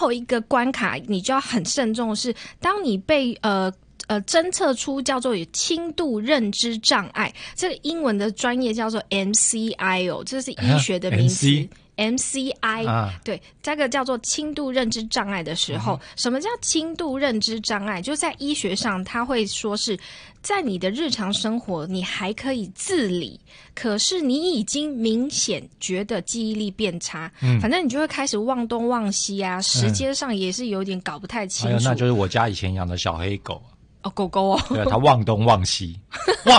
后一个关卡你就要很慎重的是，当你被侦测出叫做有轻度认知障碍，这个英文的专业叫做 MCI 哦，这是医学的名词。MCI 对，这个叫做轻度认知障碍的时候，什么叫轻度认知障碍？就在医学上，他会说是在你的日常生活，你还可以自理，可是你已经明显觉得记忆力变差，反正你就会开始忘东忘西啊，时间上也是有点搞不太清楚。 那就是我家以前养的小黑狗。 狗狗哦， 对，它忘东忘西，忘。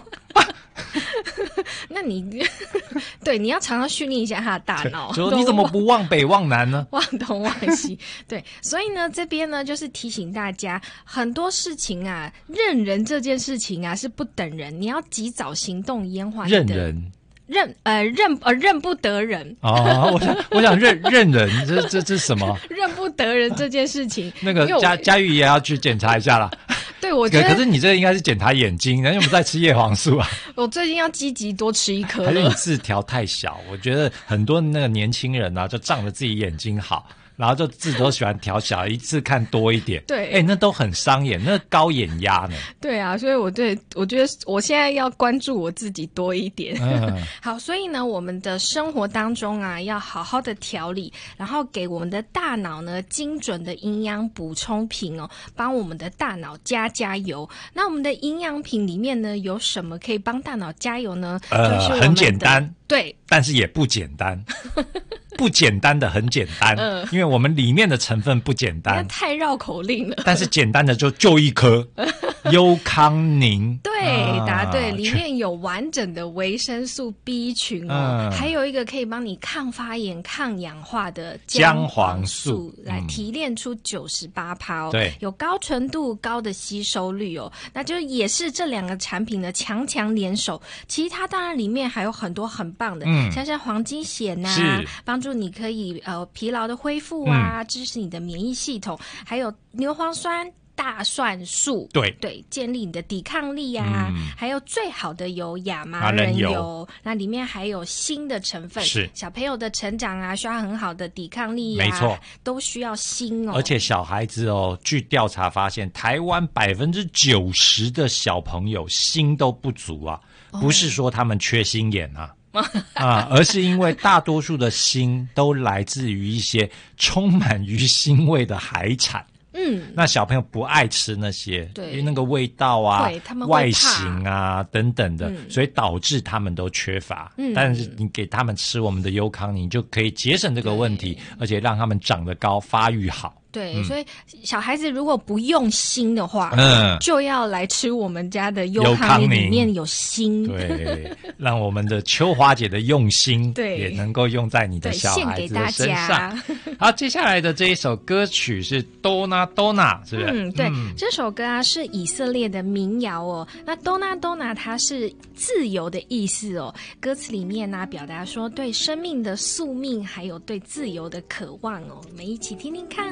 那你对你要常常训练一下他的大脑， 就你怎么不忘北忘南呢？ 忘东忘西，对，所以呢，这边呢就是提醒大家，很多事情啊，认人这件事情啊是不等人，你要及早行动，延缓认人。 认不得人哦，我想认人，这是什么？ 认不得人这件事情， 那个佳玉也要去检查一下啦。 对，我觉得， 可是你这个应该是检查眼睛，因为我们在吃叶黄素啊。 我最近要积极多吃一颗。 还是你字条太小？我觉得很多那个年轻人啊，就仗着自己眼睛好。然后就字都喜欢调小，一次看多一点。对，那都很伤眼，那高眼压呢。 对啊，所以我觉得我现在要关注我自己多一点。好，所以呢，我们的生活当中啊，要好好的调理，然后给我们的大脑呢精准的营养补充品哦，帮我们的大脑加油。那我们的营养品里面呢，有什么可以帮大脑加油呢？就是很简单， 对， 但是也不简单。不简单的很简单，因为我们里面的成分不简单， 太绕口令了。 但是简单的就一颗优康宁， 对，答对，里面有完整的维生素 B 群哦，还有一个可以帮你抗发炎、抗氧化的姜黄素，来提炼出98%哦， 对， 有高纯度、高的吸收率哦，那就也是这两个产品的强联手。其他当然里面还有很多很棒的，像黄金酰啊，帮助你可以疲劳的恢复啊，支持你的免疫系统，还有牛磺酸、大蒜素，对，建立你的抵抗力啊，还有最好的油亚麻仁油，那里面还有锌的成分，是小朋友的成长啊，需要很好的抵抗力啊，没错，都需要锌哦。 而且小孩子哦，据调查发现，台湾90%的小朋友锌都不足啊，不是说他们缺锌眼啊。而是因为大多数的锌都来自于一些充满于锌味的海产。那小朋友不爱吃那些，因为那个味道啊、外形啊等等的，所以导致他们都缺乏。但是你给他们吃我们的优康宁，就可以节省这个问题，而且让他们长得高、发育好。 对，所以小孩子如果不用锌的话，就要来吃我们家的优康宁，里面有锌。 对，让我们的秋华姐的用心，也能够用在你的小孩子的身上。好，接下来的这一首歌曲是 Donna Donna， 是不是？ 对，这首歌啊是以色列的民谣哦。那 Donna Donna 它是自由的意思哦。歌词里面呢表达说对生命的宿命，还有对自由的渴望哦。我们一起听听看。